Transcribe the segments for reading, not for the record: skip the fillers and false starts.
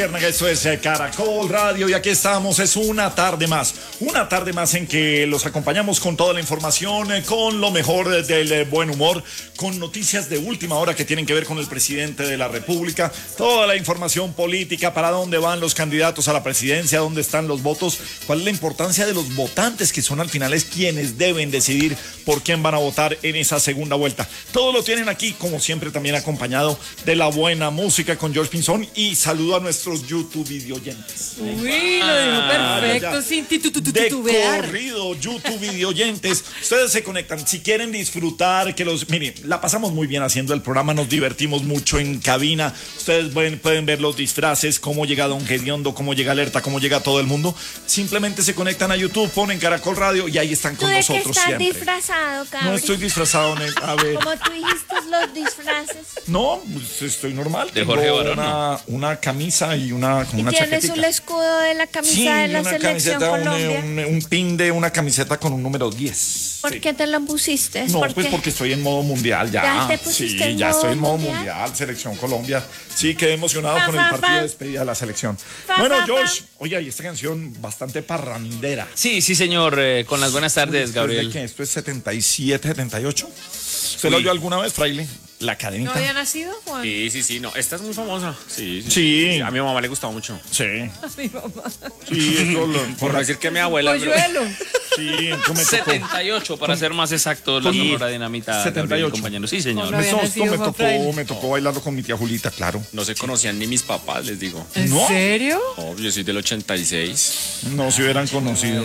Esto es Caracol Radio y aquí estamos, es una tarde más en que los acompañamos con toda la información, con lo mejor del buen humor, con noticias de última hora que tienen que ver con el presidente de la República, toda la información política, para dónde van los candidatos a la presidencia, dónde están los votos, cuál es la importancia de los votantes que son al final es quienes deben decidir por quién van a votar en esa segunda vuelta. Todo lo tienen aquí, como siempre, también acompañado de la buena música con George Pinzón y saludo a nuestros YouTube video oyentes. Uy, lo dijo perfecto, sin titubear. De corrido, YouTube video oyentes. Ustedes se conectan, si quieren disfrutar, miren, la pasamos muy bien haciendo el programa, nos divertimos mucho en cabina. Ustedes pueden ver los disfraces, cómo llega Don Gediondo, cómo llega Alerta, cómo llega todo el mundo. Simplemente se conectan a YouTube, ponen Caracol Radio y ahí están con nosotros ¿Tú de qué estás siempre. disfrazado, cabrón? No estoy disfrazado, a ver. Como tú dijiste los disfraces. No, pues estoy normal. De Jorge Tengo Barón, una camisa y una ¿Tienes chaquetita. el escudo de la camisa de la una selección camiseta, Colombia? un pin de una camiseta con un número 10. ¿Por qué te la pusiste? No, pues porque estoy en modo mundial ya. ¿Ya te pusiste en ya modo estoy en modo mundial? mundial, selección Colombia. Sí, quedé emocionado con el partido de despedida de la selección. Fa, Bueno, fa, George, oye, y esta canción bastante parrandera. Sí, señor. Con las buenas tardes, Gabriel. ¿Qué? ¿Esto es 77, 78? ¿Usted lo oyó alguna vez, Fraile? La ¿No cadenita. había nacido, Juan? Sí, no, esta es muy famosa. Sí. A mi mamá le gustaba mucho. Sí. A mi mamá. Sí, Por no decir que mi abuela. Polluelo. Sí, esto me tocó. 78, para ser más exacto, la Sonora Dinamita. 78. Compañero. Sí, señor. No había nacido Juan Fraile. Me tocó bailarlo con mi tía Julita, claro. No se conocían ni mis papás, les digo. ¿En ¿No? serio? Oh, yo soy del 86. No se hubieran conocido.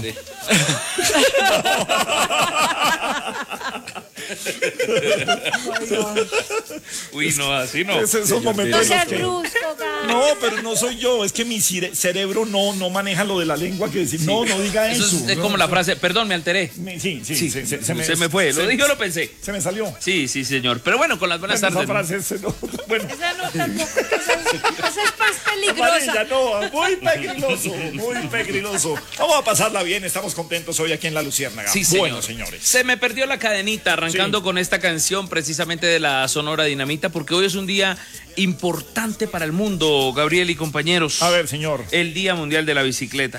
Uy, no, así no. Es esos momentos No en los seas que- brusco, cabrón. No, pero no soy yo, es que mi cerebro no maneja lo de la lengua que decir, no diga Eso eso. es como la frase, perdón, me alteré. Sí, Se me fue. Lo dije, yo lo pensé. Se me salió. Sí, señor. Pero bueno, con las buenas Esa tardes. frase bueno, Esa no tampoco, esa es más amarilla, peligrosa. no, muy pegriloso. Vamos a pasarla bien, estamos contentos hoy aquí en La Luciérnaga. Sí, señor. Bueno, señores. Se me perdió la cadenita arrancando Sí. con esta canción precisamente de la Sonora Dinamita, porque hoy es un día importante para el mundo, Gabriel y compañeros. A ver, señor. El Día Mundial de la Bicicleta.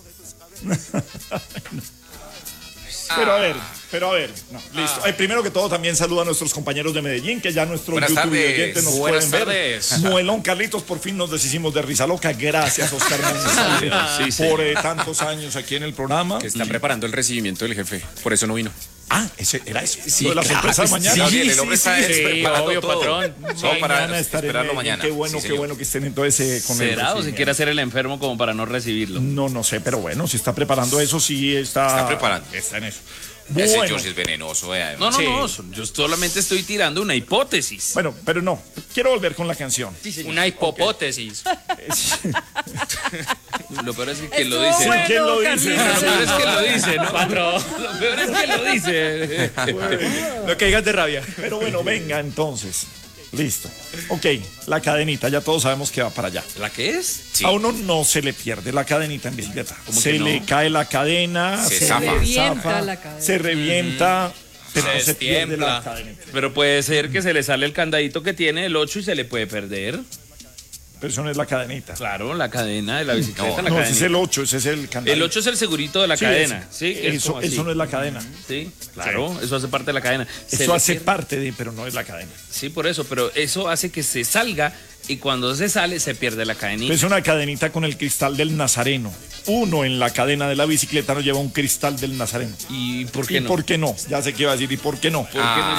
Pero a ver, no, listo. Primero que todo también saludo a nuestros compañeros de Medellín, que ya nuestros Buenas YouTube tardes. oyentes nos Buenas pueden tardes. ver. Muelón Carlitos, por fin nos deshicimos de risa loca. Gracias, Oscar Mendoza, Sí, por tantos años aquí en el programa. Que está preparando el recibimiento del jefe. Por eso no vino. Ese era eso. Sí, Lo de la claro, sorpresa de sí, mañana. sí, Gabriel, el hombre está preparando obvio, todo. patrón. Solo para Mañana estaré en esperarlo Medellín. mañana. Qué bueno, Sí, qué señor. bueno que estén entonces con el ¿Será o se recibimiento. quiere hacer el enfermo como para no recibirlo? No sé, pero bueno, si está preparando eso, sí está. Está preparando. Está en eso. Ese Bueno, George es venenoso, No, Sí. yo solamente estoy tirando una hipótesis. bueno, pero no. Quiero volver con la canción. Una hipopótesis. Lo peor es que quien lo Estuvo dice. bueno, ¿Quién lo dice? Carlitos. Lo peor es que lo dice, ¿no, patrón? Lo peor es que lo dice. Lo que digas de rabia. Pero bueno, venga entonces. Listo. Ok, la cadenita, ya todos sabemos que va para allá. ¿La qué es? Sí. A uno no se le pierde la cadenita en bicicleta. ¿Cómo Se que no? le cae la cadena, Se se zafa. le Revienta la cadena. se revienta, pero Se no se pierde la destiempla. cadenita. Pero puede ser que se le sale el candadito que tiene el 8 y se le puede perder. Pero eso no es la cadenita. Claro, la cadena de la bicicleta. No, ese es el 8, ese es el candado. El 8 es el segurito de la cadena. Sí, que es como así. eso no es la cadena. Sí, claro, eso hace parte de la cadena. Se Eso le hace pierde. parte de, pero no es la cadena. Sí, por eso, pero eso hace que se salga y cuando se sale se pierde la cadenita. Es una cadenita con el cristal del Nazareno. Uno en la cadena de la bicicleta no lleva un cristal del Nazareno. ¿Y por qué ¿Y no? por qué no? Ya sé qué iba a decir, ¿y por qué no? ¿Por qué no